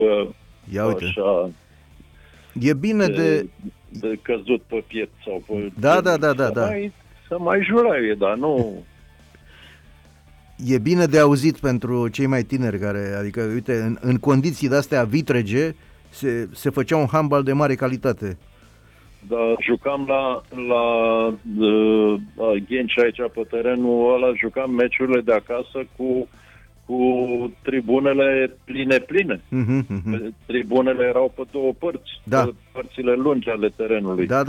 Ia uite. așa E bine de căzut pe piept sau pe Da. să mai juraie, dar nu. E bine de auzit pentru cei mai tineri care, adică, uite, în condiții de-astea vitrege se făcea un handbal de mare calitate. Dar jucam la Ghenci aici pe terenul ăla, jucam meciurile de acasă cu tribunele pline. Tribunele erau pe două părți, pe părțile lungi ale terenului. Da.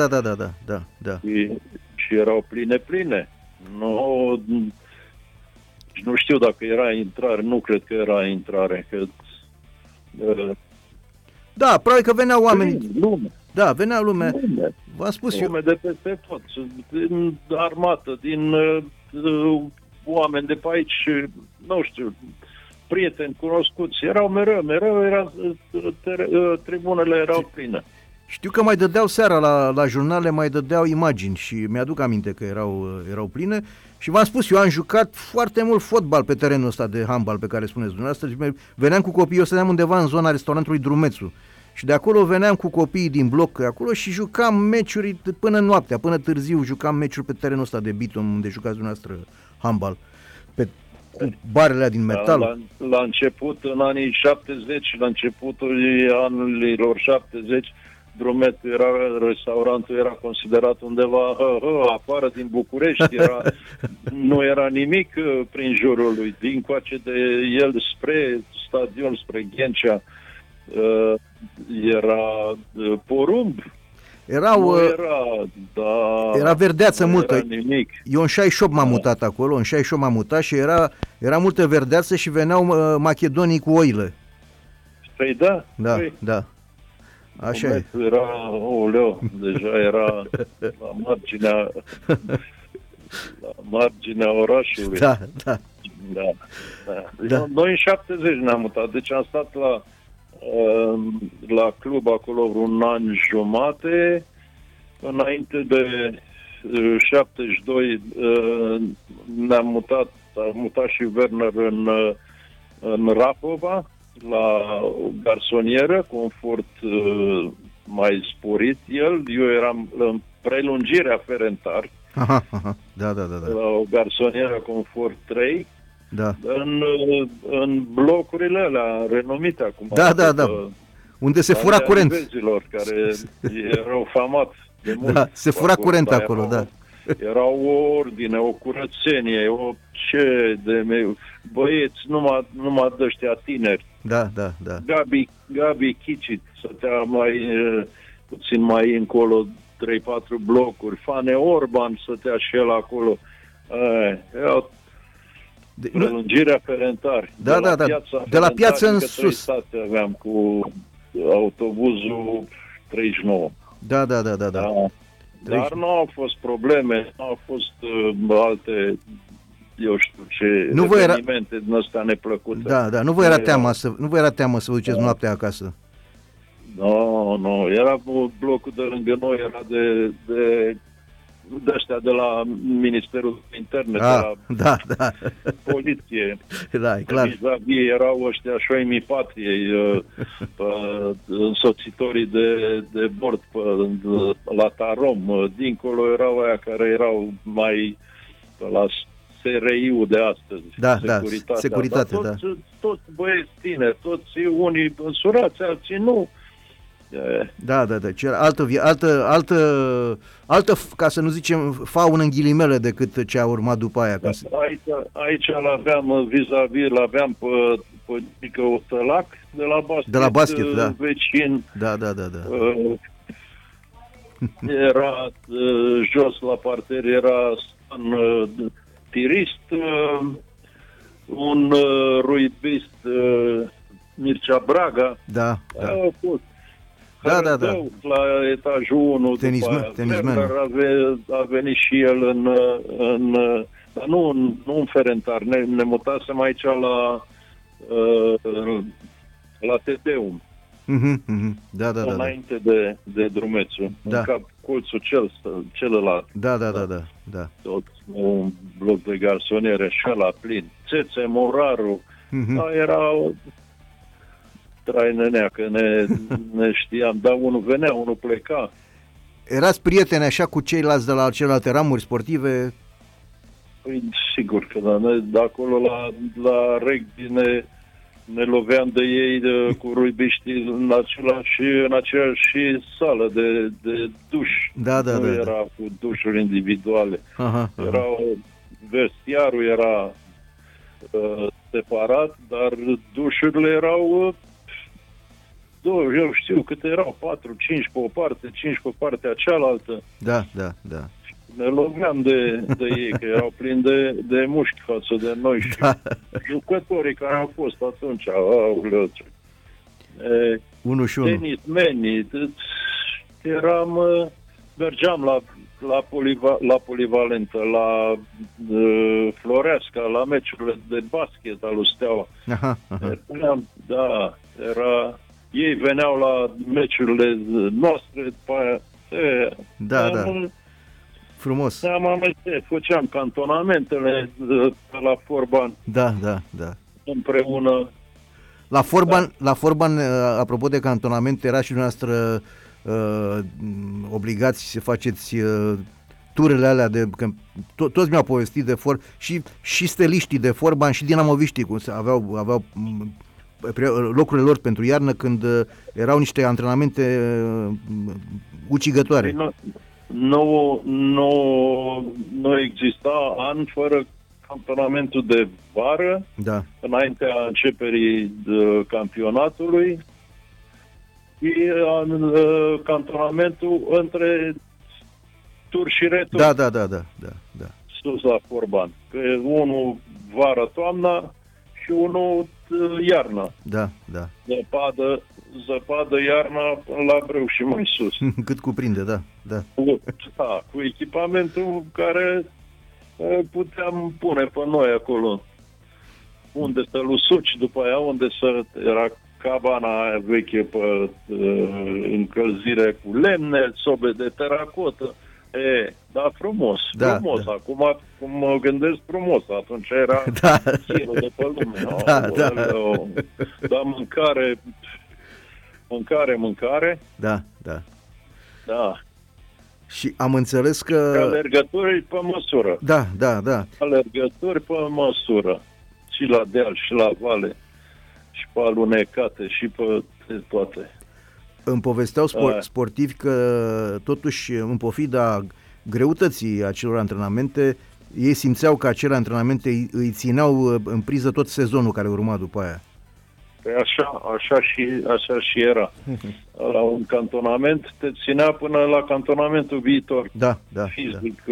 Și erau pline. Nu știu dacă era intrare, nu cred că era intrare. Da, probabil că veneau oameni. Lume. Da, venea lume. V-am spus lume de peste tot, din armată, din oameni de pe aici, nu știu, prieteni cunoscuți. Erau mereu tribunele erau pline. Știu că mai dădeau seara la jurnale, mai dădeau imagini și mi-aduc aminte că erau pline. Și v-am spus, eu am jucat foarte mult fotbal pe terenul ăsta de handbal pe care spuneți dumneavoastră. Veneam cu copiii, eu stăteam undeva în zona restaurantului Drumețu. Și de acolo veneam cu copiii din bloc acolo și jucam meciuri până noaptea, până târziu jucam meciuri pe terenul ăsta de bitum unde jucați dumneavoastră handbal. Cu barele din metal. La început, în anii 70, la începutul anilor 70, Drumețul restaurantul era considerat undeva afară din București, nu era nimic prin jurul lui, dincoace de el spre stadion, spre Ghencea, era porumb. Era verdeață multă. Era nimic. Eu în 68 m-am mutat acolo, și era multă verdeață și veneau macedonii cu oile. Păi da. Așa e. Era, deja era la marginea orașului. Da. Noi în 70 ne-am mutat, deci am stat la club acolo un an jumate, înainte de 72 a mutat și Werner în Rahova, la o garsonieră, confort mai sporit eu eram în prelungirea Ferentar, Da. la o garsonieră confort 3, da. În blocurile alea renumite acum. Da. Unde se fura curent. Care erau famat de mult. Da, se fura curent acolo, da. Era o ordine, o curățenie, băieți, numai de-ăștia tineri. Da. Gabi Chicit stătea puțin mai încolo, 3-4 blocuri. Fane Orban stătea și el acolo. Prelungirea Ferentar. Da. De la piață în sus. Aveam cu autobuzul 39. Da. Dar nu au fost probleme, nu au fost alte, eu știu ce, evenimente din astea neplăcute. Da, nu vă era teamă să vă duceți noaptea acasă? Nu, era blocul de lângă noi, era de ăștia de la Ministerul Interne, de la poliție. Da, e clar. Vis-a-vis erau ăștia șoimii patriei, însoțitorii de bord la Tarom. Dincolo erau aia care erau mai la SRI-ul de astăzi. Securitate, da. Toți băieți tineri, toți unii însurați, alții nu. Da. Deci altă, ca să nu zicem, faună în ghilimele decât ce a urmat după aia. Aici l-aveam vis-a-vis, l-aveam pe Nică Ostălac de la basket, da. Vecin. Da. Era jos la parter, era tirist, un rugbist, Mircea Braga. Da. Da. La etajul 1 tenismen. A venit și el dar nu în Ferentar, ne mutasem aici la Tedeum. Da. Înainte de Drumețu, în cap colțul celălalt. Da. Tot un bloc de garsoniere și ăla plin. Țețe, Moraru, era trainănea, că ne știam, dar unul venea, unul pleca. Erați prieteni așa cu ceilalți de la celelalte ramuri sportive? Păi, sigur că da, noi de acolo la rugby ne loveam de ei cu ruibiștii în aceeași sală de duș. Da. Era cu dușuri individuale. Aha. Vestiarul era separat, dar dușurile erau eu știu câte erau, 4, 5 pe o parte, 5 pe partea cealaltă. Da. Ne loveam de ei, că erau plini de mușchi față de noi și jucătorii care au fost atunci. Unul și unul. Tenismenii, mergeam la polivalentă, la Floreasca, la meciurile de basket al lui Steaua. Aha. Ei veneau la meciurile noastre, după aia, Da. Frumos. Făceam cantonamentele la Forban. Da. Împreună. La Forban, apropo de cantonament, era și dumneavoastră obligați să faceți turele alea toți mi-au povestit de și steliștii de Forban și dinamoviștii aveau locurile lor pentru iarnă când erau niște antrenamente ucigătoare. Nu exista an fără cantonamentul de vară, da, înaintea începerii campionatului, și cantonamentul între tur și retur. Da. Sus la Forban. Că unul vara-toamna și unul iarna. Da. Zăpadă iarna la brâu și mai sus. Cât cuprinde, da. Cu echipamentul care puteam pune pe noi acolo. Unde să-l usuci, după aia era cabana aia veche pe încălzire cu lemne, sobe de teracotă. Frumos. Da. Acum, cum mă gândesc, frumos. Atunci era chilul de pe lume. Dar mâncare. Da. Da. Și am înțeles că... Alergători pe măsură. Da. Alergători pe măsură. Și la deal, și la vale, și pe alunecate, și pe toate. Îmi povesteau sportivi că totuși, în pofida greutății acelor antrenamente, ei simțeau că acele antrenamente îi țineau în priză tot sezonul care urma după aia. Păi așa și era. La un cantonament te ținea până la cantonamentul viitor. Da. Fizic,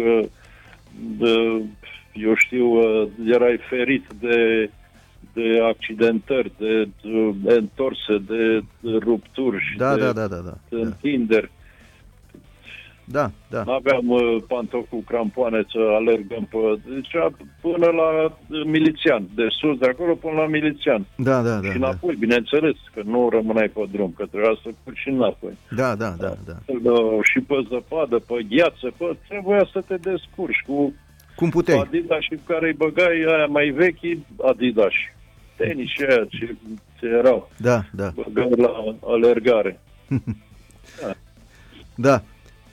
eu știu, erai ferit de accidentări, de întorse, de rupturi și de întinderi. Da. N-aveam pantofi cu crampoane să alergăm deci până la milițian, de sus de acolo până la milițian. Da. Și înapoi, bineînțeles, că nu rămâneai pe drum, că trebuia să curgi și înapoi. Da. Și pe zăpadă, pe gheață, trebuia să te descurci cu cum puteai. Adidas și care îi băgai aia mai vechi, Adidas. Tenis și aia ce erau. Da. Băgai la alergare. Da.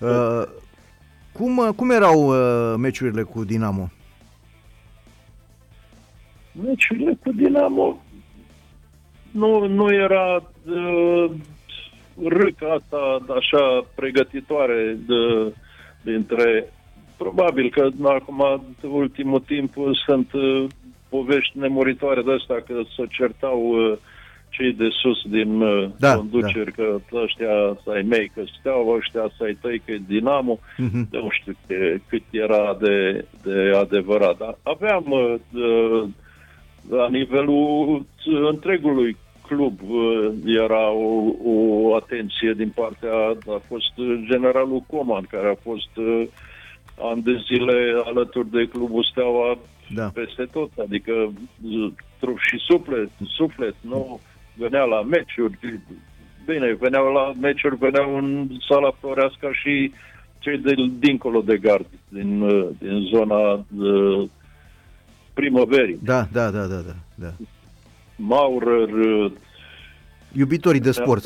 Cum erau meciurile cu Dinamo? Meciurile cu Dinamo nu era râca asta așa pregătitoare dintre... Probabil că acum, ultimul timp, sunt povești nemuritoare de astea, că se certau cei de sus din conduceri, că ăștia să-i mei, că Steaua, ăștia să-i tăi, că Dinamo. Nu știu cât era de adevărat. Dar aveam, la nivelul întregului club, era o atenție din partea, a fost generalul Coman, care a fost... ani de zile alături de clubul Steaua peste tot, adică trup și suflet, nu venea la meciuri, bine, veneau în sala Floreasca și cei dincolo de gard, din zona Primăverii. Da. Maurer, Iubitorii de sport.